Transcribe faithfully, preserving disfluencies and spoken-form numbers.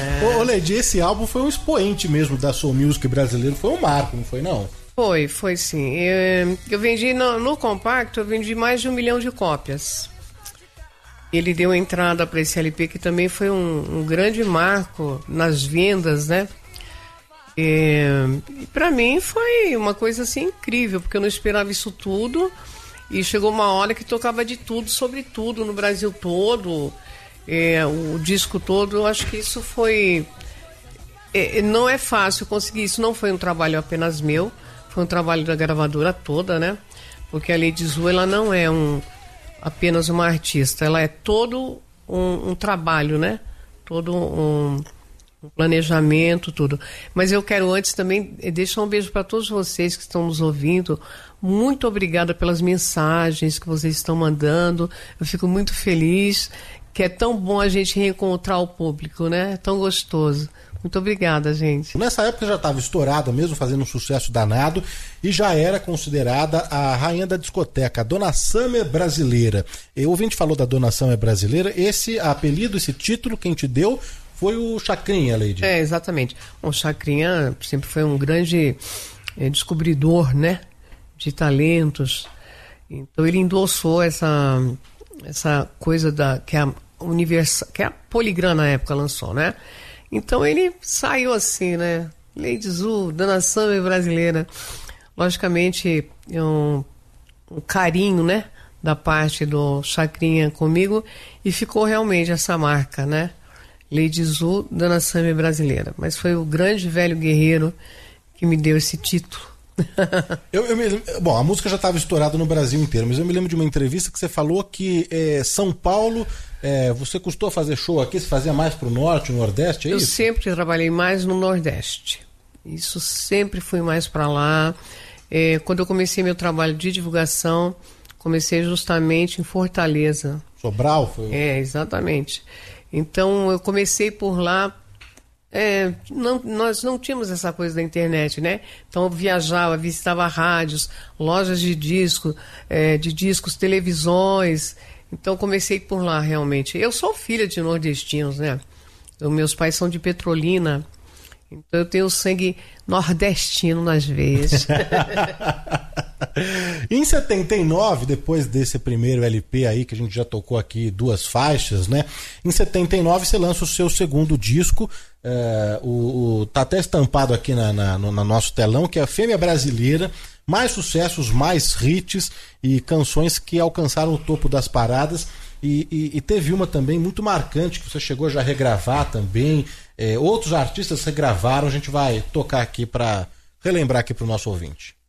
Ô, ô Leide, esse álbum foi um expoente mesmo da soul music brasileira, foi um marco, não foi não? Foi, foi sim. Eu, eu vendi no, no compacto, eu vendi mais de um milhão de cópias. Ele deu entrada para esse L P, que também foi um, um grande marco nas vendas, né? E, e para mim foi uma coisa assim incrível, porque eu não esperava isso tudo. E chegou uma hora que tocava de tudo, sobre tudo, no Brasil todo. É, o disco todo, eu acho que isso foi... É, não é fácil conseguir isso, não foi um trabalho apenas meu, foi um trabalho da gravadora toda, né? Porque a Lady Zu, ela não é um, apenas uma artista, ela é todo um, um trabalho, né? Todo um, um planejamento, tudo. Mas eu quero antes também deixar um beijo para todos vocês que estão nos ouvindo. Muito obrigada pelas mensagens que vocês estão mandando, eu fico muito feliz, que é tão bom a gente reencontrar o público, né? É tão gostoso. Muito obrigada, gente. Nessa época já estava estourada mesmo, fazendo um sucesso danado, e já era considerada a rainha da discoteca, a Dona Summer brasileira. O ouvinte falou da Dona Summer brasileira, esse apelido, esse título, quem te deu foi o Chacrinha, Leide. É, exatamente. O Chacrinha sempre foi um grande é, descobridor, né? De talentos. Então ele endossou essa, essa coisa da, que a Universal, que a Poligram na época lançou, né? Então ele saiu assim, né? Lady Zu, Dona Summer brasileira. Logicamente, um, um carinho, né? Da parte do Chacrinha comigo, e ficou realmente essa marca, né? Lady Zu, Dona Summer brasileira. Mas foi o grande velho guerreiro que me deu esse título. eu, eu me, bom, a música já estava estourada no Brasil inteiro, mas eu me lembro de uma entrevista que você falou que é, São Paulo, é, você custou fazer show aqui, você fazia mais pro norte, no nordeste, é eu isso? Eu sempre trabalhei mais no nordeste, isso sempre fui mais para lá. É, quando eu comecei meu trabalho de divulgação, comecei justamente em Fortaleza. Sobral? Foi... É, exatamente. Então eu comecei por lá. É, não, nós não tínhamos essa coisa da internet, né? Então eu viajava, visitava rádios, lojas de disco, é, de discos, televisões. Então comecei por lá realmente. Eu sou filha de nordestinos, né? Os meus pais são de Petrolina, então eu tenho sangue nordestino nas veias. Em setenta e nove, depois desse primeiro L P aí, que a gente já tocou aqui duas faixas, né? Em setenta e nove você lança o seu segundo disco, é, o, o, tá até estampado aqui na, na, no, no nosso telão, que é a Fêmea Brasileira. Mais sucessos, mais hits e canções que alcançaram o topo das paradas. E, e, e teve uma também muito marcante que você chegou já a regravar também. É, outros artistas regravaram, a gente vai tocar aqui para relembrar aqui para o nosso ouvinte.